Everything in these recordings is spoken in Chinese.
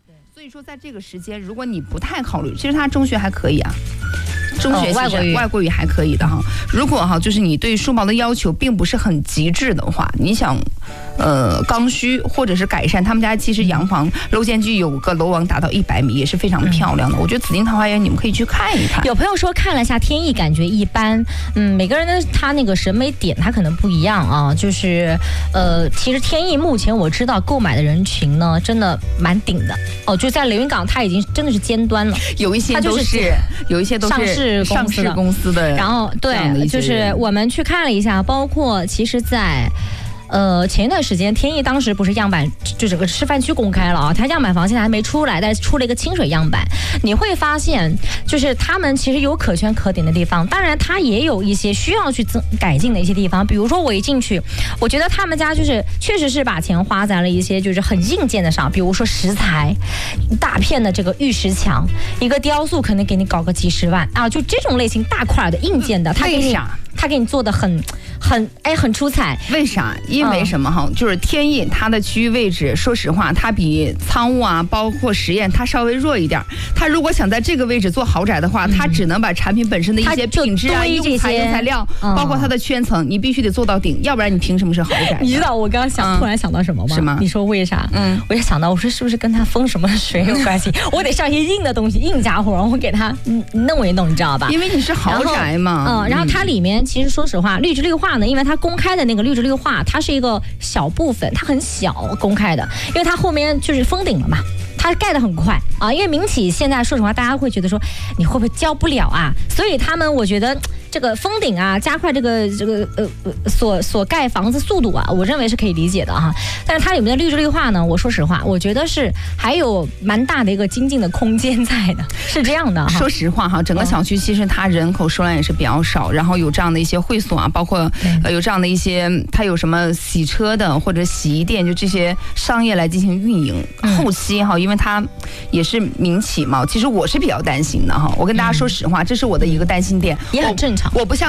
所以说在这个时间，如果你不太考虑，其实他中学还可以啊。中学外国语还可以的哈。如果哈就是你对书毛的要求并不是很极致的话，你想刚需或者是改善，他们家其实洋房楼间距有个楼王达到100米，也是非常漂亮的。我觉得紫金桃花源你们可以去看一看。 有朋友说看了一下天意，感觉一般。每个人的他那个审美点他可能不一样啊。就是其实天意目前我知道购买的人群呢，真的蛮顶的哦。就在连云港，它已经真的是尖端了。 有一些都是上市公司的， 然后对，就是我们去看了一下，包括其实在前一段时间天意当时不是样板就整个示范区公开了啊，它样板房现在还没出来，但是出了一个清水样板。你会发现就是他们其实有可圈可点的地方，当然它也有一些需要去改进的一些地方。比如说我一进去，我觉得他们家就是确实是把钱花在了一些就是很硬件的上，比如说石材，大片的这个玉石墙，一个雕塑可能给你搞个几十万啊，就这种类型大块的硬件的，他给你做的很出彩。 为啥？因为什么哈？就是天意它的区域位置，说实话，它比仓务啊，包括实验，它稍微弱一点。它如果想在这个位置做豪宅的话，它只能把产品本身的一些品质啊、用材料，包括它的圈层，你必须得做到顶，要不然你凭什么是豪宅？ 你知道我刚刚突然想到什么吗？ 什么？ 你说为啥？我也想到，我说是不是跟它风什么水有关系？我得上一些硬的东西，硬家伙，然后给它弄一弄，你知道吧？ 因为你是豪宅嘛。 然后它里面其实说实话，绿植绿化呢，因为它公开的那个绿植绿化，它是一个小部分，它很小公开的，因为它后面就是封顶了嘛。它盖得很快啊，因为民企现在说实话，大家会觉得说你会不会交不了啊？所以他们我觉得这个封顶啊，加快这个所盖房子速度啊，我认为是可以理解的哈。但是它里面的绿植绿化呢，我说实话，我觉得是还有蛮大的一个精进的空间在的，是这样的哈。 说实话哈，整个小区其实它人口数量也是比较少，然后有这样的一些会所啊，包括有这样的一些，它有什么洗车的或者洗衣店，就这些商业来进行运营。后期哈，因为它也是民企嘛，其实我是比较担心的哈。我跟大家说实话，这是我的一个担心点， 也很正常。 我不像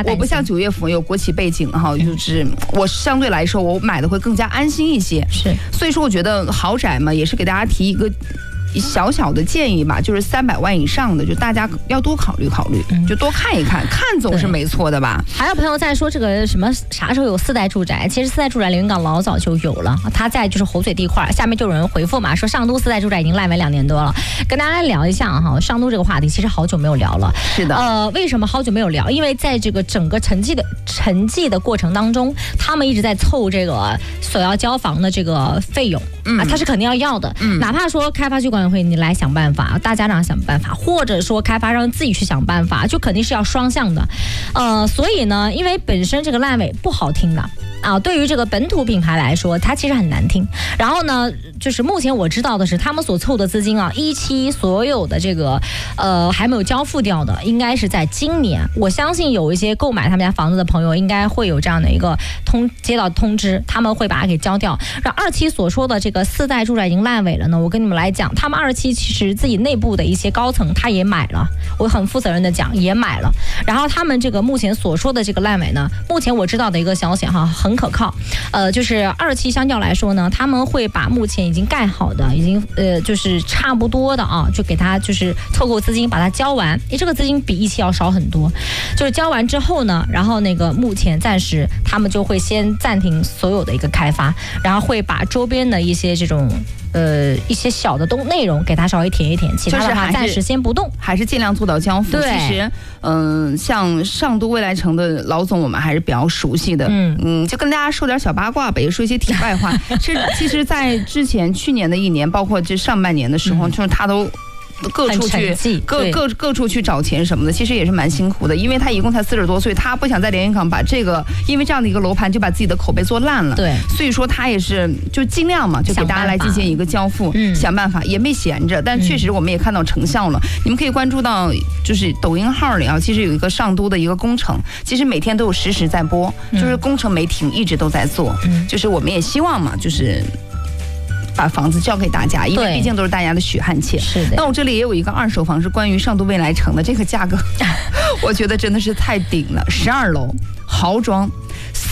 9月府有国企背景哈，就是我相对来说我买的会更加安心一些。 是， 所以说我觉得豪宅嘛，也是给大家提一个小小的建议吧，就是300万以上的，就大家要多考虑考虑，就多看一看，看总是没错的吧。 还有朋友在说这个什么啥时候有4代住宅？其实4代住宅连云港老早就有了，它在就是侯嘴地块，下面就有人回复嘛，说上都4代住宅已经烂尾2年多了。跟大家来聊一下哈，上都这个话题其实好久没有聊了。 是的， 为什么好久没有聊？因为在这个整个沉寂的过程当中，他们一直在凑这个所要交房的这个费用啊，它是肯定要的，哪怕说开发区管委会你来想办法，大家长想办法，或者说开发商自己去想办法，就肯定是要双向的。所以呢，因为本身这个烂尾不好听的啊，对于这个本土品牌来说，它其实很难听。然后呢，就是目前我知道的是，他们所凑的资金啊，一期所有的这个还没有交付掉的，应该是在今年。我相信有一些购买他们家房子的朋友，应该会有这样的一个接到通知，他们会把它给交掉。然后2期所说的这个4代住宅已经烂尾了呢，我跟你们来讲，他们2期其实自己内部的一些高层他也买了，我很负责任的讲也买了。然后他们这个目前所说的这个烂尾呢，目前我知道的一个消息哈，很可靠。就是2期相较来说呢，他们会把目前已经盖好的，已经就是差不多的啊，就给他就是凑够资金把它交完。这个资金比1期要少很多。就是交完之后呢，然后那个目前暂时他们就会先暂停所有的一个开发，然后会把周边的一些这种一些小的内容给它稍微填一填，其他的话暂时先不动， 还是尽量做到交付。 对， 其实像上都未来城的老总我们还是比较熟悉的。就跟大家说点小八卦呗，说一些题外话。其实在之前去年的1年，包括这上半年的时候，就是他都各处去找钱什么的，其实也是蛮辛苦的，因为他一共才40多岁，他不想在连云港把这个，因为这样的一个楼盘就把自己的口碑做烂了。 对， 所以说他也是就尽量嘛，就给大家来进行一个交付，想办法也没闲着，但确实我们也看到成效了。你们可以关注到就是抖音号里啊，其实有一个上都的一个工程，其实每天都有实时在播，就是工程没停，一直都在做。就是我们也希望嘛，就是把房子交给大家，因为毕竟都是大家的血汗钱。 是的。 那我这里也有一个2手房，是关于上都未来城的，这个价格我觉得真的是太顶了，12楼豪装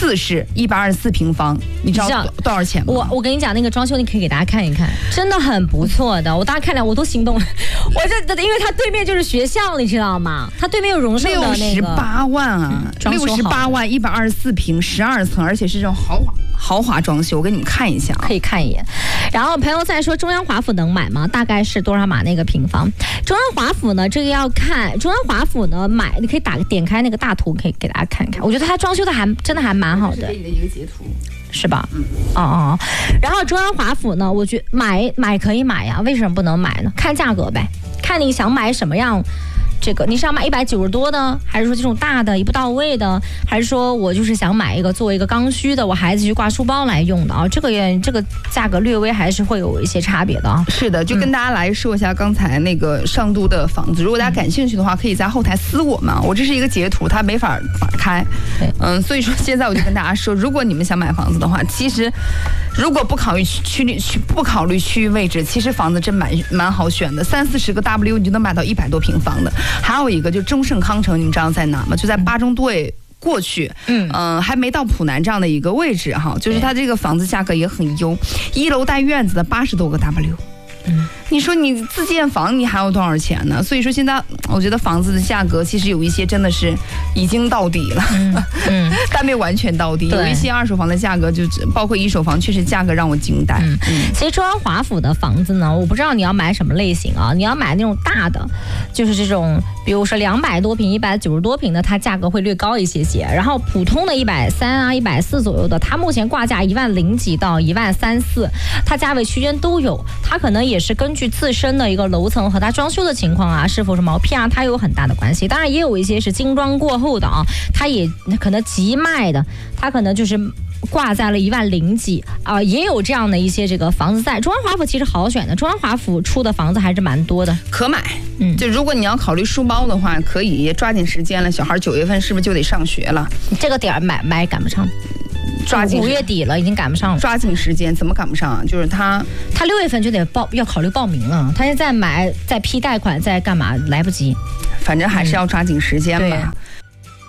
4室124平方，你知道多少钱吗？ 我跟你讲，那个装修你可以给大家看一看，真的很不错的。我大家看了我都心动了，因为它对面就是学校，你知道吗？它对面有荣盛的那个 68万啊，68万124平，12层，而且是这种豪华装修，我给你们看一下啊， 可以看一眼。然后朋友在说中央华府能买吗？大概是多少码那个平方？中央华府呢，这个要看中央华府呢买，你可以点开那个大图，可以给大家看看。我觉得它装修的真的还蛮好的。 给你的一个截图。 是吧？然后中央华府呢，我觉得买可以买呀，为什么不能买呢？看价格呗，看你想买什么样。这个你是要买190多的，还是说这种大的一步到位的，还是说我就是想买一个做一个刚需的，我孩子去挂书包来用的啊？这个价格略微还是会有一些差别的啊。 是的，就跟大家来说一下刚才那个上都的房子，如果大家感兴趣的话，可以在后台私我们。我这是一个截图，它没法打开。所以说现在我就跟大家说，如果你们想买房子的话，其实如果不考虑区域位置，其实房子真蛮好选的，30-40个 W 你就能买到100多平方的。还有一个就中盛康城，你们知道在哪吗？就在巴中队过去，还没到浦南这样的一个位置哈，就是它这个房子价格也很优，1楼带院子的80多个 W。你说你自建房你还要多少钱呢？所以说现在我觉得房子的价格其实有一些真的是已经到底了，但没完全到底。有一些二手房的价格就包括一手房，确实价格让我惊呆。 其实中央华府的房子呢，我不知道你要买什么类型啊。你要买那种大的，就是这种，比如说200多平、190多平的，它价格会略高一些。然后普通的130啊、140左右的，它目前挂价10000几到13000，它价位区间都有。它可能也是根据自身的一个楼层和它装修的情况啊，是否是毛坯啊，它有很大的关系。当然也有一些是精装过后的啊，它也可能急卖的，它可能就是挂在了10000几啊，也有这样的一些这个房子在。中央华府其实好选的，中央华府出的房子还是蛮多的， 可买。就如果你要考虑书包的话，可以抓紧时间了。小孩9月份是不是就得上学了？ 这个点买赶不上。抓紧5月底了，已经赶不上了。 抓紧时间，怎么赶不上啊？就是他 6月份就得要考虑报名了。他现在买再批贷款再干嘛来不及， 反正还是要抓紧时间吧。